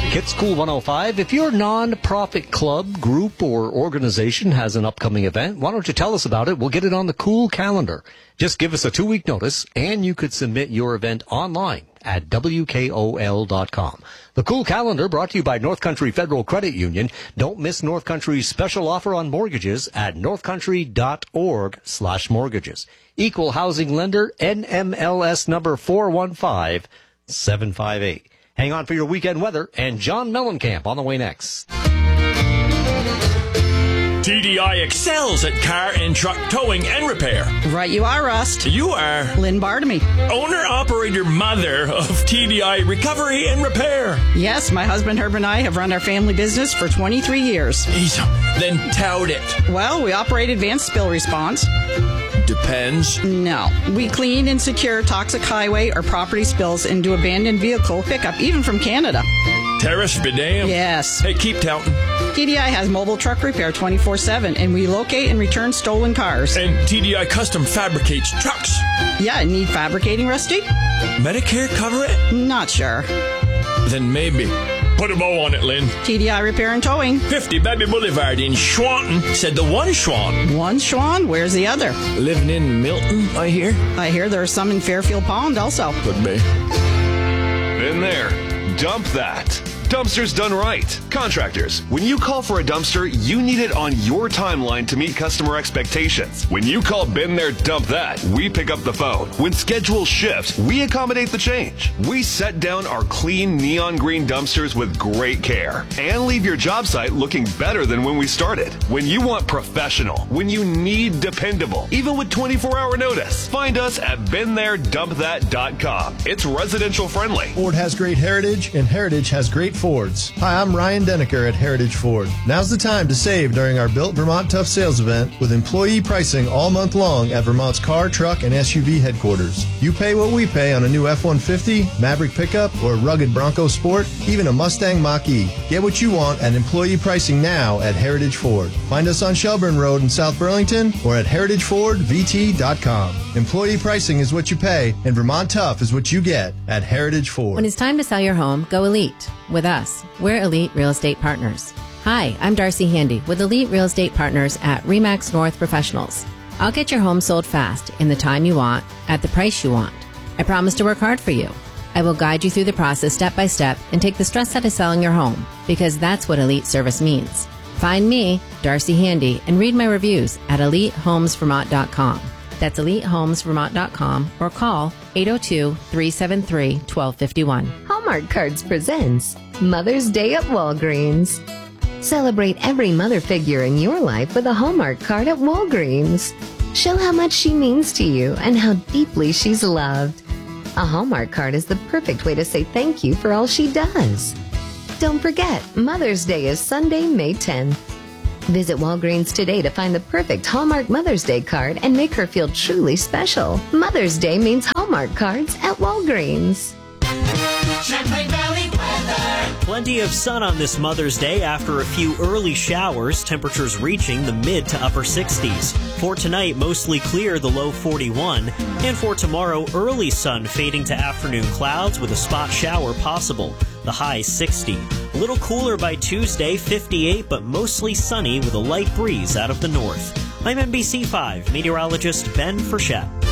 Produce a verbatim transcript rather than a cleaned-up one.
Kids Cool one oh five. If your non-profit club, group, or organization has an upcoming event, why don't you tell us about it? We'll get it on the Cool calendar. Just give us a two-week notice, and you could submit your event online at W K O L dot com. The Cool calendar brought to you by North Country Federal Credit Union. Don't miss North Country's special offer on mortgages at northcountry.org slash mortgages. Equal housing lender, N M L S number four one five seven five eight. Hang on for your weekend weather, and John Mellencamp on the way next. T D I excels at car and truck towing and repair. Right you are, Rust. You are Lynn Bartamy, owner-operator mother of T D I Recovery and Repair. Yes, my husband Herb and I have run our family business for twenty-three years. Then tout it. Well, we operate advanced spill response. Depends. No. We clean and secure toxic highway or property spills and do abandoned vehicle pickup, even from Canada. Terrace be damned. Yes. Hey, keep touting. T D I has mobile truck repair twenty-four seven, and we locate and return stolen cars. And T D I custom fabricates trucks. Yeah, need fabricating, Rusty? Medicare cover it? Not sure. Then maybe. Put a bow on it, Lynn. T D I Repair and Towing. fifty Baby Boulevard in Schwanton, said the one Schwan. One Schwan? Where's the other? Living in Milton, I hear. I hear there are some in Fairfield Pond also. Could be. Been there. Dump that. Dumpsters done right. Contractors, when you call for a dumpster, you need it on your timeline to meet customer expectations. When you call Been There, Dump That, we pick up the phone. When schedules shift, we accommodate the change. We set down our clean neon green dumpsters with great care and leave your job site looking better than when we started. When you want professional, when you need dependable, even with twenty-four hour notice, find us at been there dump that dot com. It's residential friendly. Ford has great heritage, and heritage has great Fords. Hi, I'm Ryan Denneker at Heritage Ford. Now's the time to save during our Built Vermont Tough Sales event with employee pricing all month long at Vermont's car, truck, and S U V headquarters. You pay what we pay on a new F one fifty, Maverick pickup, or rugged Bronco Sport, even a Mustang Mach-E. Get what you want at employee pricing now at Heritage Ford. Find us on Shelburne Road in South Burlington or at heritage ford v t dot com. Employee pricing is what you pay, and Vermont Tough is what you get at Heritage Ford. When it's time to sell your home, go Elite. With us, we're Elite Real Estate Partners. Hi, I'm Darcy Handy with Elite Real Estate Partners at RE/MAX North Professionals. I'll get your home sold fast in the time you want, at the price you want. I promise to work hard for you. I will guide you through the process step by step and take the stress out of selling your home, because that's what Elite Service means. Find me, Darcy Handy, and read my reviews at elite homes vermont dot com. That's elite homes vermont dot com or call eight oh two, three seven three, one two five one. Hallmark Cards presents Mother's Day at Walgreens. Celebrate every mother figure in your life with a Hallmark card at Walgreens. Show how much she means to you and how deeply she's loved. A Hallmark card is the perfect way to say thank you for all she does. Don't forget, Mother's Day is Sunday, May tenth. Visit Walgreens today to find the perfect Hallmark Mother's Day card and make her feel truly special. Mother's Day means Hallmark cards at Walgreens. Champlain Valley weather. Plenty of sun on this Mother's Day after a few early showers, temperatures reaching the mid to upper sixties. For tonight, mostly clear, the low forty-one. And for tomorrow, early sun fading to afternoon clouds with a spot shower possible. The high sixty. A little cooler by Tuesday, fifty-eight, but mostly sunny with a light breeze out of the north. I'm N B C five meteorologist Ben Frechette.